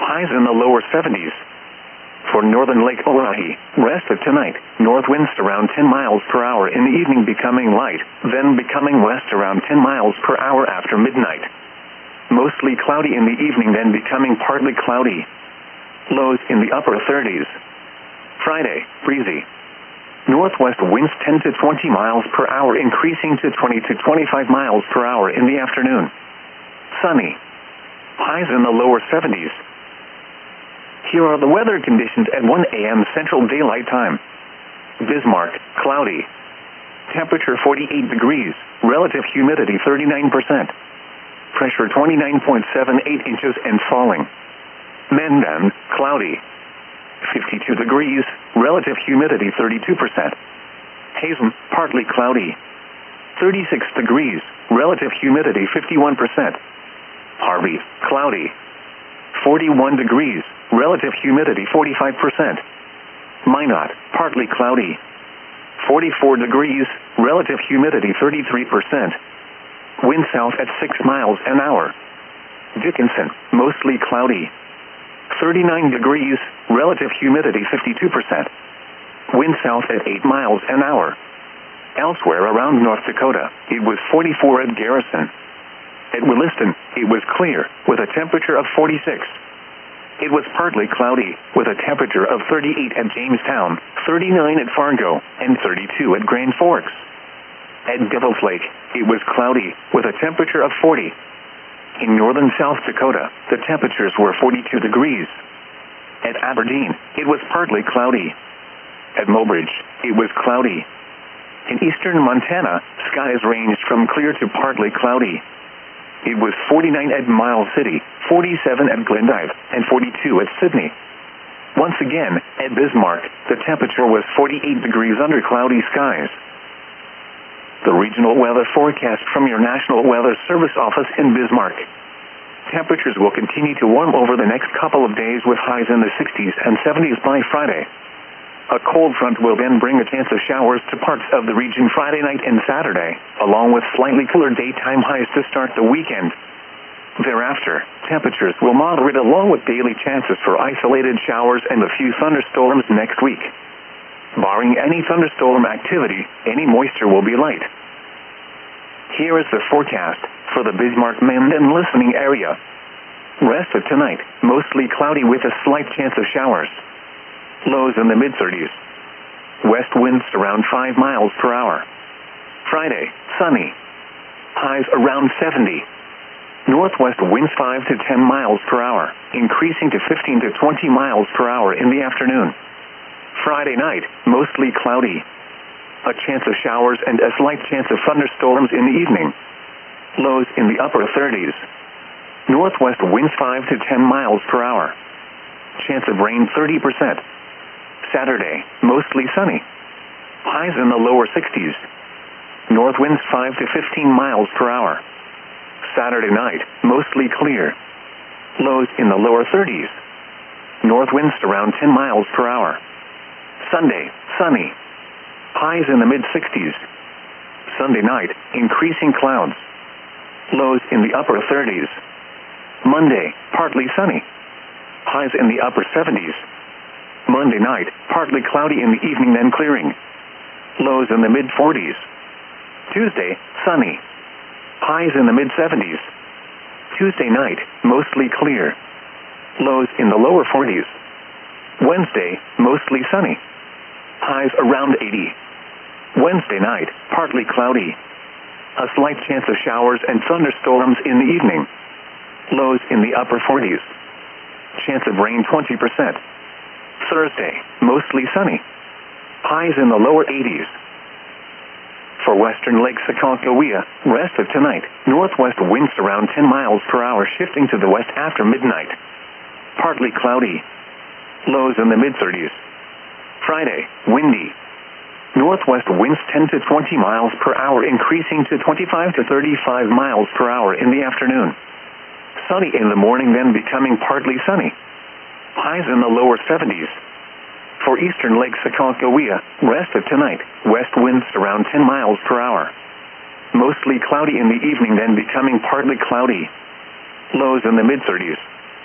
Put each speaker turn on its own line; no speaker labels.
highs in the lower 70s. For northern Lake Oahe, rest of tonight, north winds around 10 miles per hour in the evening becoming light, then becoming west around 10 miles per hour after midnight. Mostly cloudy in the evening, then becoming partly cloudy. Lows in the upper 30s. Friday, breezy. Northwest winds 10 to 20 miles per hour increasing to 20 to 25 miles per hour in the afternoon. Sunny. Highs in the lower 70s. Here are the weather conditions at 1 a.m. Central Daylight Time. Bismarck, cloudy. Temperature 48 degrees, relative humidity 39%. Pressure 29.78 inches and falling. Mandan, cloudy. 52 degrees, relative humidity 32%. Hazen, partly cloudy. 36 degrees, relative humidity 51%. Harvey, cloudy. 41 degrees, relative humidity 45%. Minot, partly cloudy. 44 degrees, relative humidity 33%. Wind south at 6 miles an hour. Dickinson, mostly cloudy. 39 degrees, relative humidity 52%. Wind south at 8 miles an hour. Elsewhere around North Dakota, it was 44 at Garrison. At Williston, it was clear, with a temperature of 46. It was partly cloudy, with a temperature of 38 at Jamestown, 39 at Fargo, and 32 at Grand Forks. At Devil's Lake, it was cloudy, with a temperature of 40. In northern South Dakota, the temperatures were 42 degrees. At Aberdeen, it was partly cloudy. At Mobridge, it was cloudy. In eastern Montana, skies ranged from clear to partly cloudy. It was 49 at Miles City, 47 at Glendive, and 42 at Sydney. Once again, at Bismarck, the temperature was 48 degrees under cloudy skies. The regional weather forecast from your National Weather Service office in Bismarck. Temperatures will continue to warm over the next couple of days with highs in the 60s and 70s by Friday. A cold front will then bring a chance of showers to parts of the region Friday night and Saturday, along with slightly cooler daytime highs to start the weekend. Thereafter, temperatures will moderate along with daily chances for isolated showers and a few thunderstorms next week. Barring any thunderstorm activity, any moisture will be light. Here is the forecast for the Bismarck-Mandan listening area. Rest of tonight, mostly cloudy with a slight chance of showers. Lows in the mid-30s. West winds around 5 miles per hour. Friday, sunny. Highs around 70. Northwest winds 5 to 10 miles per hour, increasing to 15 to 20 miles per hour in the afternoon. Friday night, mostly cloudy. A chance of showers and a slight chance of thunderstorms in the evening. Lows in the upper 30s. Northwest winds 5 to 10 miles per hour. Chance of rain 30%. Saturday, mostly sunny. Highs in the lower 60s. North winds 5 to 15 miles per hour. Saturday night, mostly clear. Lows in the lower 30s. North winds around 10 miles per hour. Sunday, sunny. Highs in the mid-60s. Sunday night, increasing clouds. Lows in the upper 30s. Monday, partly sunny. Highs in the upper 70s. Monday night, partly cloudy in the evening then clearing. Lows in the mid-40s. Tuesday, sunny. Highs in the mid-70s. Tuesday night, mostly clear. Lows in the lower 40s. Wednesday, mostly sunny. Highs around 80. Wednesday night, partly cloudy. A slight chance of showers and thunderstorms in the evening. Lows in the upper 40s. Chance of rain 20%. Thursday, mostly sunny. Highs in the lower 80s. For western Lake Sakalkawea, rest of tonight, northwest winds around 10 miles per hour shifting to the west after midnight. Partly cloudy. Lows in the mid-30s. Friday, windy. Northwest winds 10 to 20 miles per hour increasing to 25 to 35 miles per hour in the afternoon. Sunny in the morning then becoming partly sunny. Highs in the lower 70s. For eastern Lake Sakalkawea, rest of tonight, west winds around 10 miles per hour. Mostly cloudy in the evening then becoming partly cloudy. Lows in the mid-30s.